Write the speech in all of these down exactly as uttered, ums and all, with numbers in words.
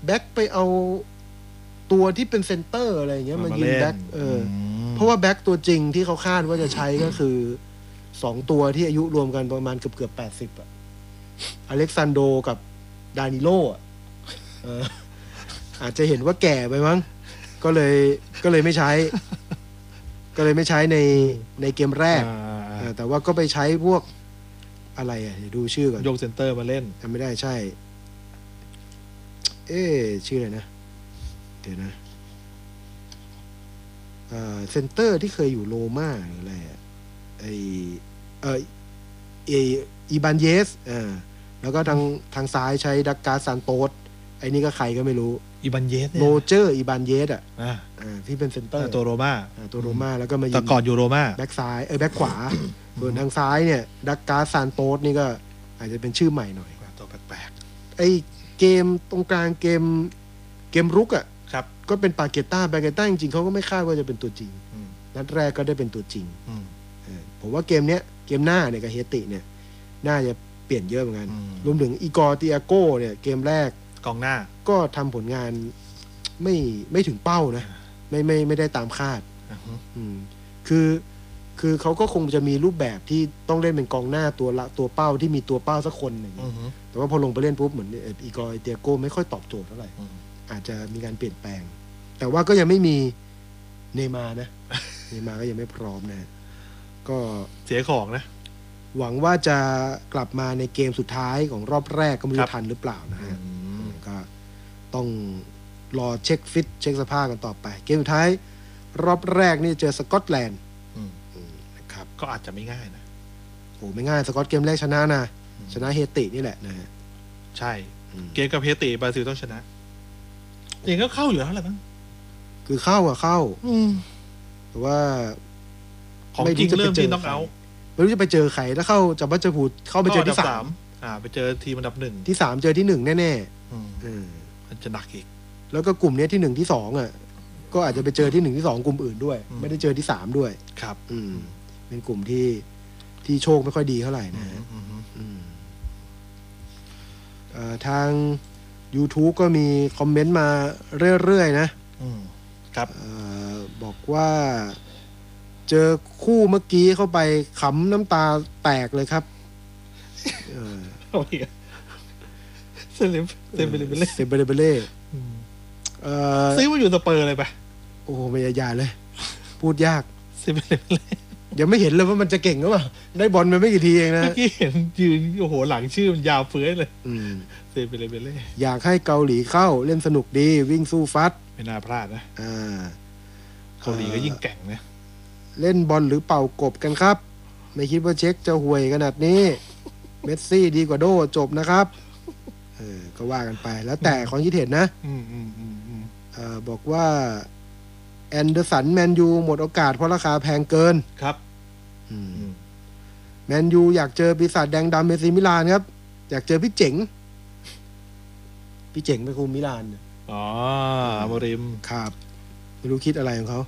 แบ็คไปเอาตัวที่เป็นเซนเตอร์อะไรอย่างเงี้ยมายิงแบ็คเออเพราะว่าแบ็คตัวจริงที่เขาคาดว่าจะใช้ก็คือสองตัวที่อายุรวมกันประมาณเกือบๆแปดสิบอ่ะอเล็กซานโดกับดานิโลอ่ะเอออาจจะเห็นว่าแก่ไปมั้งก็เลยก็เลยไม่ใช้ก็เลยไม่ใช้ในในเกมแรกแต่ว่าก็ไปใช้พวกอะไรอ่ะเดี๋ยวดูชื่อก่อนยกเซนเตอร์มาเล่นจำไม่ได้ใช่เอ๊ะชื่ออะไรนะเดี๋ยวนะเอ่อเซนเตอร์ที่เคยอยู่โรม่าอะไรอ่ะไอเออเออีบานเยสอ่าแล้วก็ทางทางซ้ายใช้ดักกาซานโตสไอ้นี่ก็ใครก็ไม่รู้อีบานเยสเนี่ยโรเจอร์อีบานเยสอ่ะอ่าที่เป็นเซนเตอร์ตัวโรม่าตัวโรม่าแล้วก็มายิงแต่ก่อนอยู่โรม่าแบ็คซ้ายเออแบ็คขวาส่วนทางซ้ายเนี่ยดักกาซานโตสนี่ก็อาจจะเป็นชื่อใหม่หน่อยตัวแปลกๆไอเกมตรงกลางเกมเกมรุกอ่ะครับก็เป็นปาเกต้าปาเกต้าจริงๆเขาก็ไม่คาดว่าจะเป็นตัวจริงนัดแรกก็ได้เป็นตัวจริงผมว่าเกมเนี้ยเกมหน้าเนี่ยกับเฮติเนี่ยน่าจะเปลี่ยนเยอะเหมือนกันรวมถึงอีกอร์ติอาโก้เนี่ยเกมแรกกองหน้าก็ทำผลงานไม่ไม่ถึงเป้านะไม่ไม่ไม่ได้ตามคาดคือคือเขาก็คงจะมีรูปแบบที่ต้องเล่นเป็นกองหน้าตัวละตัวเป้าที่มีตัวเป้าสักคนอย่างนี้แต่ว่าพอลงไปเล่นปุ๊บเหมือนอีกอร์ติอาโก้ไม่ค่อยตอบโจทย์เท่าไหร่อาจจะมีการเปลี่ยนแปลงแต่ว่าก็ยังไม่มีเนย์มาร์นะเนย์มาร์ก็ยังไม่พร้อมนะก็เสียของนะหวังว่าจะกลับมาในเกมสุดท้ายของรอบแรกก็ไม่รู้ทันหรือเปล่านะฮะก็ต้องรอเช็คฟิตเช็คสภาพกันต่อไปเกมสุดท้ายรอบแรกนี่เจอสกอตแลนด์นะครับก็อาจจะไม่ง่ายนะโอ้ไม่ง่ายสกอตเกมแรกชนะนะชนะเฮตินี่แหละนะฮะใช่เกมกับเฮติบราซิลต้องชนะเองก็เข้าอยู่แล้วแหละมั้งคือเข้าอะเข้าแต่ว่าของจริงเริ่มที่น็อกเอาท์ไม่รู้จะไปเจอใครแล้วเข้าจับบัตรพูดเข้าไปเจอที่สามอ่าไปเจอทีมอันดับหนึ่งที่สามเจอที่หนึ่งแน่ๆอืมมันจะหนักอีกแล้วก็กลุ่มนี้ที่หนึ่งที่สองอ่ะก็อาจจะไปเจอที่หนึ่งที่สองกลุ่มอื่นด้วยไม่ได้เจอที่สามด้วยครับอืมเป็นกลุ่มที่ที่โชคไม่ค่อยดีเท่าไหร่นะฮะทาง YouTube ก็มีคอมเมนต์มาเรื่อยๆนะครับบอกว่าเจอคู่เมื่อกี้เข้าไปขำน้ำตาแตกเลยครับเออเซเลบเซเบเลเบเล่เซเบเลเบเล่ซื้อมาอยู่สเปอร์เลยปะโอ้ไม่ยากเลยพูดยากเซเบเลเบเล่ยังไม่เห็นเลยว่ามันจะเก่งหรือเปล่าได้บอลไปไม่กี่ทีเองนะเมื่อกี้เห็นยืนโอ้โหหลังชื่อมันยาวเฟ้ยเลยเซเบเลเบเล่อยากให้เกาหลีเข้าเล่นสนุกดีวิ่งสู้ฟัดไม่น่าพลาดนะเกาหลีก็ยิ่งแก่งนะเล่นบอลหรือเป่ากบกันครับไม่คิดว่าเช็คจะห่วยขนาดนี้เมสซี่ดีกว่าโดจบนะครับเออก็ว่ากันไปแล้วแต่ความคิดเห็นนะเออบอกว่าแอนเดอร์สันแมนยูหมดโอกาสเพราะราคาแพงเกินครับแมนยูอยากเจอปีศาจแดงดำเอซีมิลานครับอยากเจอพี่เจ๋งพี่เจ๋งไปคุมมิลานอ๋อโมริมครับไม่รู้คิดอะไรของเขา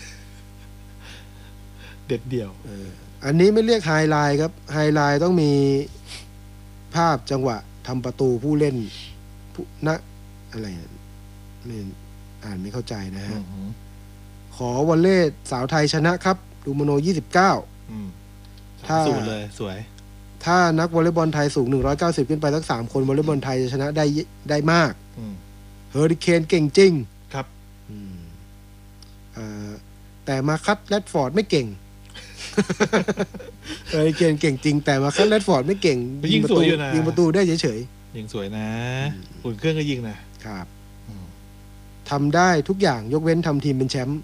เด็ดเดี่ยวเอออันนี้ไม่เรียกไฮไลท์ครับไฮไลท์ต้องมีภาพจังหวะทำประตูผู้เล่นผู้นะอะไรไม่อ่านไม่เข้าใจนะฮะขอวอลเล่สาวไทยชนะครับดูโมโนยี่สิบเก้าถ้าสูงเลยสวยถ้านักวอลเลย์บอลไทยสูงหนึ่งร้อยเก้าสิบขึ้นไปสักสามคนวอลเลย์บอลไทยจะชนะได้ได้มากเฮอริเคนเก่งจริงครับแต่มาคัตแรดฟอร์ดไม่เก่งเฮอริเคนเก่งจริงแต่มาคัตแรดฟอร์ดไม่เก่งยิงสวยอยู่นะยิงประตูได้เฉยๆยิงสวยนะอุ่นเครื่องก็ยิงนะครับทำได้ทุกอย่างยกเว้นทำทีมเป็นแชมป์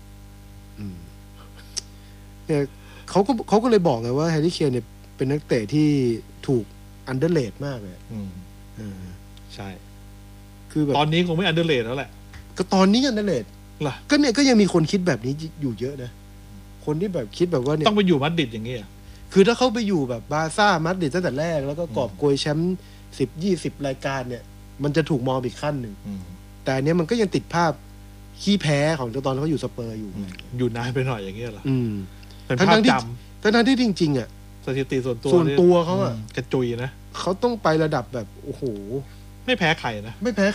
เนี่ยเขาก็เขาก็เลยบอกไงว่าแฮร์รี่เคนเนี่ยเป็นนักเตะที่ถูกอันเดอร์เลดมากเลยใช่คือแบบตอนนี้คงไม่อันเดอร์เลดแล้วแหละก็ตอนนี้อันเดอร์เลดล่ะก็เนี่ยก็ยังมีคนคิดแบบนี้อยู่เยอะนะคนที่แบบคิดแบบว่าเนี่ยต้องไปอยู่มาดริดอย่างเงี้ยคือถ้าเขาไปอยู่แบบบาร์ซ่ามาดริดตั้งแต่แรกแล้วก็กอบโกยแชมป์สิบยี่สิบรายการเนี่ยมันจะถูกมองอีกขั้นหนึ่งแต่อันนี้มันก็ยังติดภาพขี้แพ้ของตอนเขาอยู่สเปอร์อยู่อยู่นานไปหน่อยอย่างเงี้ยเหรอเป็นภาพจำทั้งที่จริงๆอ่ะสถิติส่วนตัวส่วนตัวเขาอ่ะกระจุยนะเขาต้องไประดับแบบโอ้โหไม่แพ้ใครนะไม่แพ้